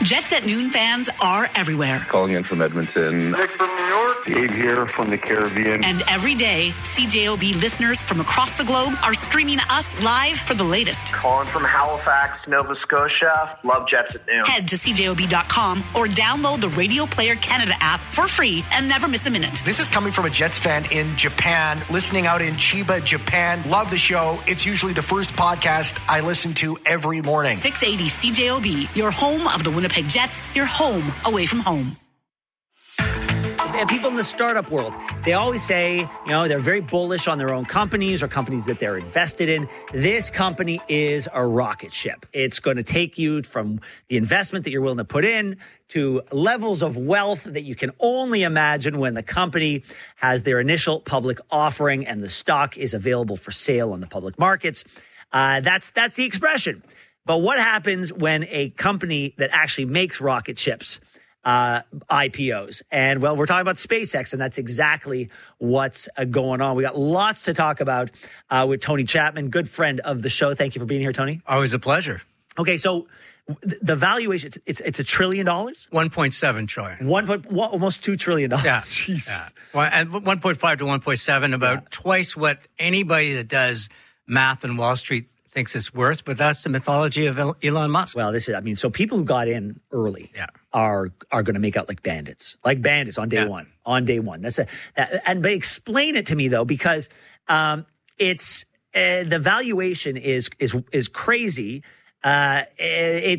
Jets at Noon fans are everywhere. Calling in from Edmonton. Nick from New York. Dave here from the Caribbean. And every day, CJOB listeners from across the globe are streaming us live for the latest. Calling from Halifax, Nova Scotia. Love Jets at Noon. Head to CJOB.com or download the Radio Player Canada app for free and never miss a minute. This is coming from a Jets fan in Japan, listening out in Chiba, Japan. Love the show. It's usually the first podcast I listen to every morning. 680 CJOB, your home of the Winnipeg Jets, your home away from home. And people in the startup world, they always say, they're very bullish on their own companies or companies that they're invested in. This company is a rocket ship. It's going to take you from the investment that you're willing to put in to levels of wealth that you can only imagine when the company has their initial public offering and the stock is available for sale on the public markets. That's the expression. But what happens when a company that actually makes rocket ships IPOs? And well, we're talking about SpaceX, and that's exactly what's going on. We got lots to talk about with Tony Chapman, good friend of the show. Thank you for being here, Tony. Always a pleasure. Okay, so the valuation, it's $1 trillion? 1.7 trillion. Almost $2 trillion. Yeah. Jeez. Yeah. Well, and 1.5 to 1.7, about twice what anybody that does math on Wall Street thinks it's worth, but that's the mythology of Elon Musk. Well, so people who got in early are going to make out like bandits on day one. On day one, but explain it to me though, because it's the valuation is crazy. It's